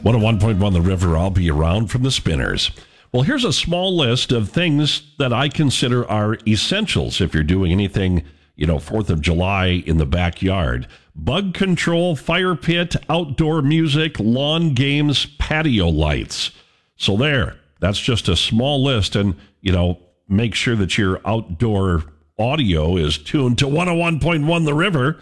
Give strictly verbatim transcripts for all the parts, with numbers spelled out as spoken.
one oh one point one The River, I'll be around from the Spinners. Well, here's a small list of things that I consider are essentials if you're doing anything, you know, fourth of July in the backyard. Bug control, fire pit, outdoor music, lawn games, patio lights. So there, that's just a small list. And, you know, make sure that your outdoor audio is tuned to one oh one point one The River.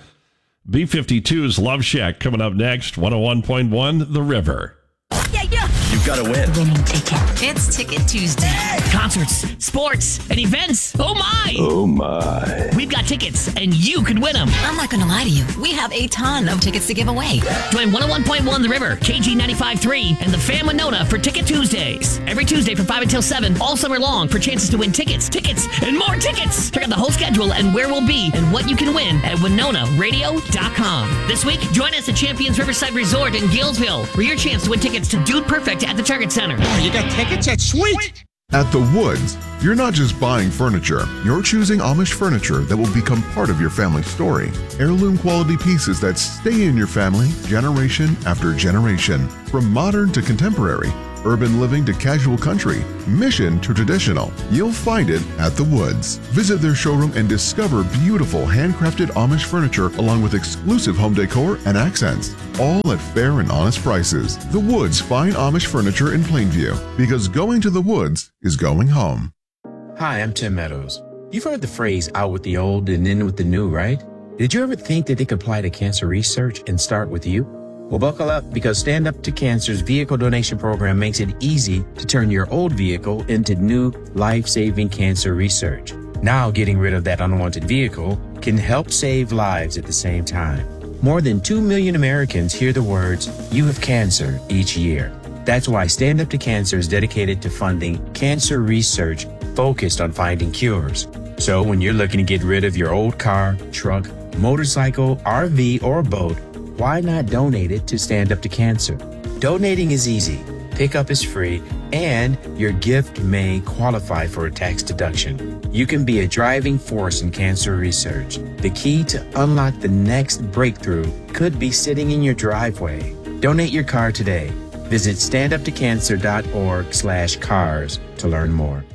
B fifty-two's Love Shack coming up next. one oh one point one The River. Yeah, yeah. You've got to win. Winning ticket. It's Ticket Tuesday. Concerts, sports, and events. Oh, my. Oh, my. We've got tickets, and you could win them. I'm not going to lie to you. We have a ton of tickets to give away. Join one oh one point one The River, K G ninety-five point three, and the Fan Winona for Ticket Tuesdays. Every Tuesday from five until seven, all summer long, for chances to win tickets, tickets, and more tickets. Check out the whole schedule and where we'll be and what you can win at winona radio dot com. This week, join us at Champions Riverside Resort in Gilesville for your chance to win tickets to Dude Perfect at the Target Center. Oh, you got tickets? That's sweet! At The Woods, you're not just buying furniture, you're choosing Amish furniture that will become part of your family story. Heirloom quality pieces that stay in your family generation after generation. From modern to contemporary, urban living to casual country, mission to traditional, you'll find it at The Woods. Visit their showroom and discover beautiful handcrafted Amish furniture along with exclusive home decor and accents, all at fair and honest prices. The Woods Fine Amish Furniture in Plainview, because going to The Woods is going home. Hi, I'm Tim Meadows. You've heard the phrase out with the old and in with the new, right? Did you ever think that they could apply to cancer research and start with you? Well, buckle up, because Stand Up to Cancer's vehicle donation program makes it easy to turn your old vehicle into new life-saving cancer research. Now, getting rid of that unwanted vehicle can help save lives at the same time. More than two million Americans hear the words, "You have cancer," each year. That's why Stand Up to Cancer is dedicated to funding cancer research focused on finding cures. So when you're looking to get rid of your old car, truck, motorcycle, R V, or boat, why not donate it to Stand Up to Cancer? Donating is easy, pickup is free, and your gift may qualify for a tax deduction. You can be a driving force in cancer research. The key to unlock the next breakthrough could be sitting in your driveway. Donate your car today. Visit stand up to cancer dot org slash cars to learn more.